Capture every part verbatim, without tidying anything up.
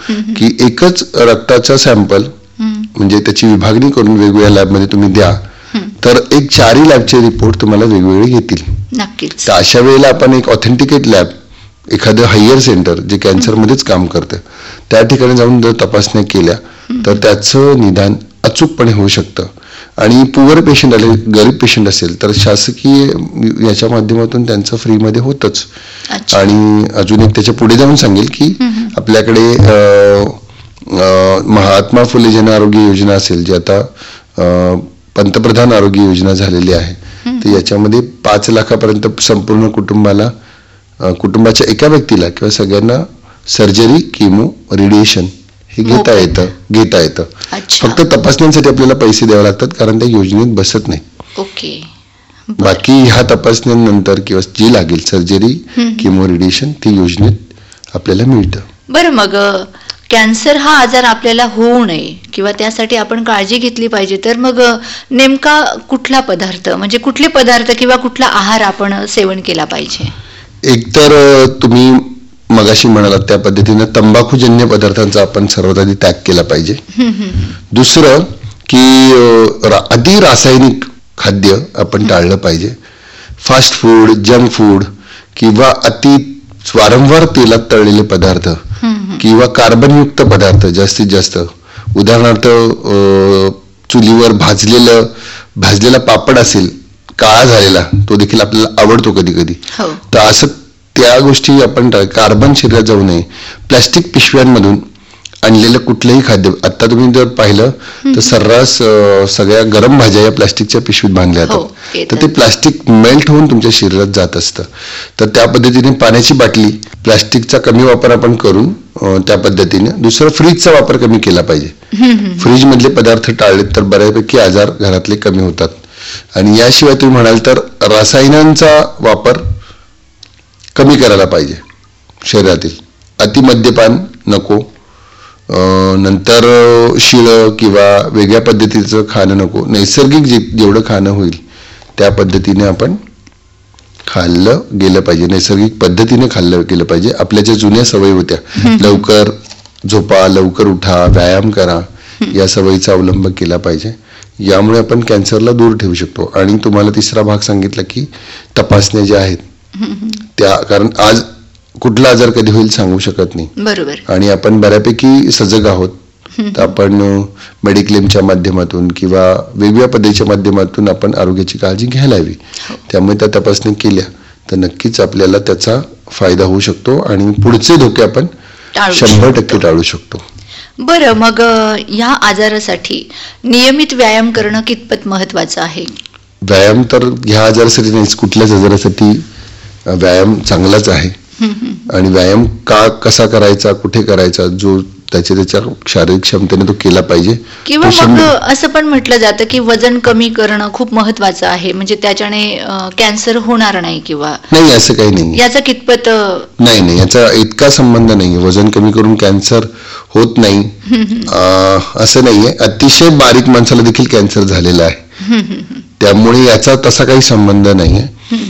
की एकच रक्ताचा सॅम्पल म्हणजे त्याची विभागणी करून वेगवेगळ्या लॅबमध्ये तुम्ही द्या, तर एक चारही लॅबचे रिपोर्ट तुम्हाला वेगवेगळे येतील. नक्कीच. तर अशा वेळेला आपण एक ऑथेंटिकेट लॅब, एखादं हायर सेंटर जे कॅन्सरमध्येच काम करतं त्या ठिकाणी जाऊन जर तपासण्या केल्या तर त्याचं निदान अचूकपणे होऊ शकतं. आणि पुअर पेशंट आले, गरीब पेशंट असेल तर शासकीय याच्या माध्यमातून त्यांचं फ्रीमध्ये होतच. आणि अजून एक त्याच्या पुढे जाऊन सांगेल की आपल्याकडे महात्मा फुले जन आरोग्य योजना असेल, जी आता पंतप्रधान आरोग्य योजना झालेली आहे, तर याच्यामध्ये पाच लाखापर्यंत संपूर्ण कुटुंबाला, कुटुंबाच्या एका व्यक्तीला किंवा सगळ्यांना सर्जरी, किमो, रेडिएशन हे घेता येतं घेता येतं फक्त तपासण्यांसाठी आपल्याला पैसे द्यावे लागतात, कारण त्या योजनेत बसत नाही. ओके. बाकी ह्या तपासण्यांनंतर किंवा जी लागेल सर्जरी, किमो, रेडिएशन ती योजनेत आपल्याला मिळतं. बरं, मग कॅन्सर हा आजार आपल्याला होऊ नये किंवा त्यासाठी आपण काळजी घेतली पाहिजे, तर मग नेमका कुठला पदार्थ म्हणजे कुठले पदार्थ किंवा कुठला आहार आपण सेवन केला पाहिजे? एकतर तुम्ही मगाशी म्हणालात त्या पद्धतीनं तंबाखूजन्य पदार्थांचा आपण सर्वात आधी त्याग केला पाहिजे. दुसरं की अति रासायनिक खाद्य आपण टाळलं पाहिजे. फास्ट फूड, जंक फूड किंवा अति वारंवार तेलात तळलेले पदार्थ किंवा कार्बनयुक्त पदार्थ जास्तीत जास्त, उदाहरणार्थ चुलीवर भाजलेलं भाजलेला पापड असेल काळा झालेला, तो देखील आपल्याला आवडतो कधी कधी, तर असं त्या गोष्टी आपण कार्बन शरीरात जाऊ नये. प्लास्टिक पिशव्यांमधून आणलेलं कुठलंही खाद्य, आता तुम्ही जर पाहिलं तर सर्रास सगळ्या गरम भाज्या या प्लास्टिकच्या पिशवीत बांधल्या जातात, तर ते प्लास्टिक मेल्ट होऊन तुमच्या शरीरात जात असतं. तर त्या पद्धतीने पाण्याची बाटली, प्लास्टिकचा कमी वापर आपण करून त्या पद्धतीने. दुसरं, फ्रीजचा वापर कमी केला पाहिजे. फ्रीज मधले पदार्थ टाळले तर बऱ्यापैकी आजार घरातले कमी होतात. आणि याशिवाय तुम्ही म्हणाल तर रसायनांचा वापर कमी करायला पाहिजे शरीरातील. अतिमद्यपान नको, नंतर शिळं किंवा वेगळ्या पद्धतीचं खाणं नको. नैसर्गिक जे जेवढं खाणं होईल त्या पद्धतीने आपण खाल्लं गेलं पाहिजे, नैसर्गिक पद्धतीने खाल्लं गेलं पाहिजे. आपल्या ज्या जुन्या सवयी होत्या, लवकर झोपा, लवकर उठा, व्यायाम करा, या सवयीचा अवलंब केला पाहिजे. यामुळे आपण कॅन्सरला दूर ठेवू शकतो. आणि तुम्हाला तिसरा भाग सांगितला की तपासण्या ज्या आहेत त्या, कारण आज कुठला आजार कधी होईल सांगू शकत नाही. बरोबर. आणि आपण बऱ्यापैकी सजग आहोत, तर आपण मेडिक्लेमच्या माध्यमातून किंवा वेगवेगळ्या पद्धतीच्या माध्यमातून आपण आरोग्याची काळजी घ्यायला हवी. त्यामुळे त्या तपासणी केल्या तर नक्कीच आपल्याला त्याचा फायदा होऊ शकतो आणि पुढचे धोके आपण शंभर टक्के टाळू शकतो. बरं, मग या आजारासाठी नियमित व्यायाम करणं कितपत महत्वाचं आहे? व्यायाम तर ह्या आजारासाठी नाहीच, कुठल्याच आजारासाठी व्यायाम चांगलाच आहे. आणि व्यायाम का कसा करायचा, कुठे करायचा, जो त्याच्या त्याच्या शारीरिक क्षमतेने तो केला पाहिजे. किंवा मग असं पण म्हटलं जातं की वजन कमी करणं खूप महत्वाचं आहे, म्हणजे त्याच्याने कॅन्सर होणार नाही किंवा नाही, असं काही नाही. याचा कितपत नाही नाही याचा इतका संबंध नाही. वजन कमी करून कॅन्सर होत नाही असं नाहीये. अतिशय बारीक माणसाला देखील कॅन्सर झालेला आहे, त्यामुळे याचा तसा काही संबंध नाहीये.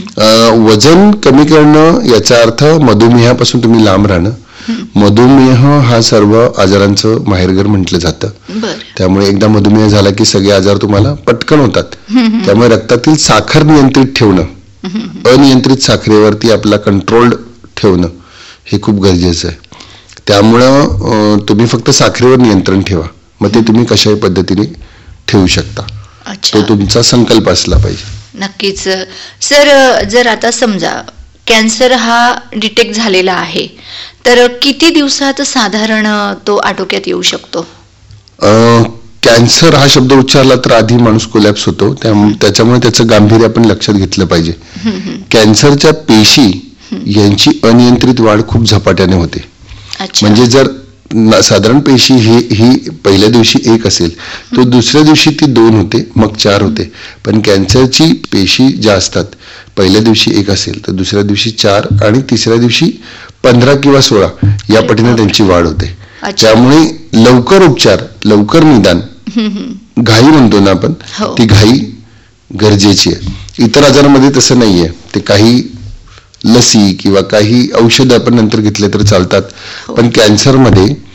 वजन कमी करणं याचा अर्थ मधुमेहापासून तुम्ही लांब राहणं. मधुमेह हा सर्व आजारांचं माहेरघर म्हटलं जातं. त्यामुळे एकदा मधुमेह झाला की सगळे आजार तुम्हाला पटकन होतात. त्यामुळे रक्तातील साखर नियंत्रित ठेवणं, अनियंत्रित साखरेवरती आपला कंट्रोल ठेवणं हे खूप गरजेचं आहे. त्यामुळं तुम्ही फक्त साखरेवर नियंत्रण ठेवा, मग ते तुम्ही कशाही पद्धतीने ठेवू शकता. तो तुमचा संकल्प असला पाहिजे. नक्कीच. सर, जर आता समजा कॅन्सर हा डिटेक्ट झालेला आहे तर किती दिवसात साधारण तो आटोक्यात येऊ शकतो? कॅन्सर हा शब्द उच्चारला तर आधी माणूस कोलॅप्स होतो, त्याच्यामुळे त्याचं गांभीर्य आपण लक्षात घेतलं पाहिजे. कॅन्सरच्या पेशी यांची अनियंत्रित वाढ खूप झपाट्याने होते. म्हणजे जर साधारण पेशी ही ही पहिल्या दिवशी एक असेल तो दुसऱ्या दिवशी ती दोन होते, मग चार होते. पण कॅन्सरची पेशी ज्या असतात पहिल्या दिवशी एक असेल तर दुसऱ्या दिवशी चार आणि तिसऱ्या दिवशी पंधरा किंवा सोळा या पटीने त्यांची वाढ होते. त्यामुळे लवकर उपचार, लवकर निदान, घाई म्हणतो ना आपण, ती घाई गरजेची आहे. इतर आजारामध्ये तसं नाहीये. ते काही लसी किंवा काही औषध आपण नंतर घेतले तर चालतात, पण कॅन्सरमध्ये